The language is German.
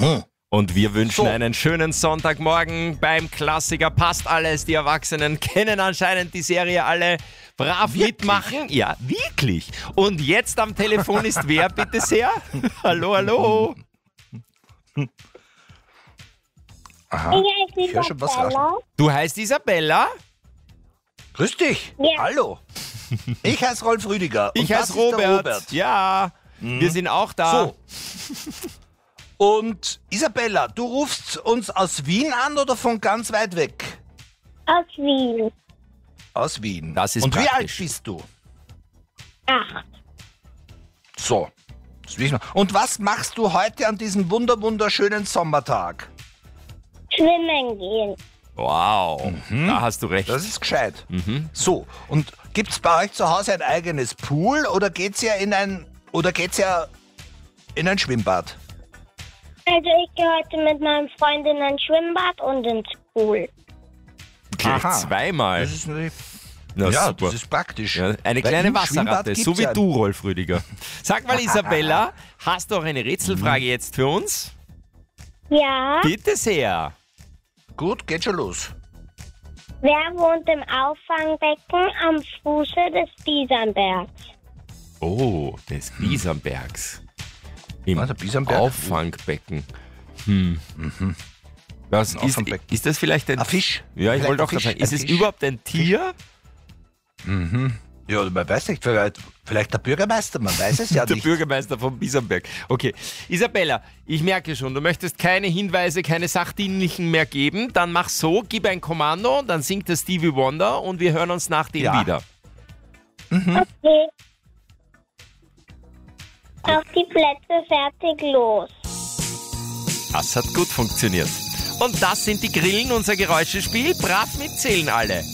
Und wir wünschen einen schönen Sonntagmorgen beim Klassiker. Passt alles. Die Erwachsenen kennen anscheinend die Serie alle. Brav mitmachen. Ja, wirklich. Und jetzt am Telefon ist wer, bitte sehr? Hallo, hallo. Aha. Ich höre schon was raus. Du heißt Isabella? Grüß dich. Ja. Hallo. Ich heiße Rolf Rüdiger. Ich und das heiße ist der Robert. Ja, wir sind auch da. So. Und Isabella, du rufst uns aus Wien an oder von ganz weit weg? Aus Wien. Aus Wien. Das ist Und wie alt praktisch. bist du? 8. So. Das wissen wir. Und was machst du heute an diesem wunderschönen Sommertag? Schwimmen gehen. Wow, da hast du recht. Das ist gescheit. So, und gibt's bei euch zu Hause ein eigenes Pool oder geht's ja in ein Schwimmbad? Also ich gehe heute mit meinem Freund in ein Schwimmbad und ins Pool. Gleich Aha. zweimal. Das ist natürlich, Na, ja, super. das ist praktisch. Ja, eine Weil kleine im Schwimmbad Wasserratte, gibt's so wie ja- du, Rolf Rüdiger. Sag mal, Isabella, hast du auch eine Rätselfrage jetzt für uns? Ja. Bitte sehr. Gut, geht schon los. Wer wohnt im Auffangbecken am Fuße des Bisonbergs? Oh, des Bisonbergs. Im Was, der Bisonberg? Auffangbecken. Was Ein ist, Auffangbecken. ist das vielleicht ein... Ein Fisch? Ja, ich Vielleicht wollte ein auch gerade Fisch, sagen, ist ein es Fisch. überhaupt ein Tier? Ja, man weiß nicht, vielleicht der Bürgermeister, man weiß es ja Der nicht. Bürgermeister von Bisonberg. Okay. Isabella, ich merke schon, du möchtest keine Hinweise, keine sachdienlichen mehr geben. Dann mach so, gib ein Kommando, dann singt der Stevie Wonder und wir hören uns nach dem Ja. wieder. Okay. Auf die Plätze, fertig, los. Das hat gut funktioniert. Und das sind die Grillen, unser Geräuschespiel. Brav mitzählen alle.